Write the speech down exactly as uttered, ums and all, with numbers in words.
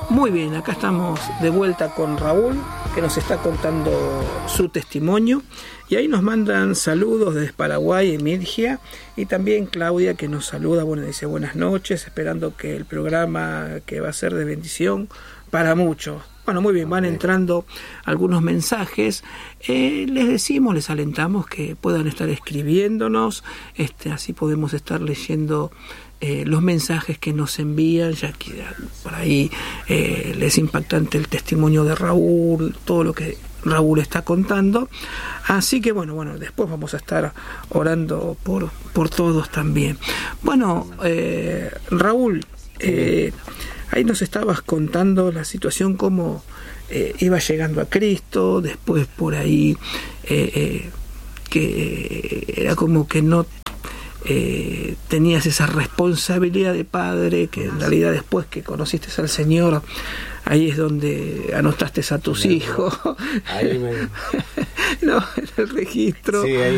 Muy bien, acá estamos de vuelta con Raúl, que nos está contando su testimonio. Y ahí nos mandan saludos desde Paraguay, Emilia, y también Claudia, que nos saluda, bueno, dice buenas noches, esperando que el programa que va a ser de bendición para muchos. Bueno, muy bien, van entrando algunos mensajes. Eh, les decimos, les alentamos que puedan estar escribiéndonos, este, así podemos estar leyendo eh, los mensajes que nos envían, ya que por ahí eh, les es impactante el testimonio de Raúl, todo lo que Raúl está contando. Así que bueno, bueno, después vamos a estar orando por, por todos también. Bueno, eh, Raúl, eh, ahí nos estabas contando la situación, cómo eh, iba llegando a Cristo, después por ahí eh, eh, que era como que no eh, tenías esa responsabilidad de padre, que en realidad después que conociste al Señor, ahí es donde anotaste a tus hijos. Ahí me... no, en el registro. Sí, ahí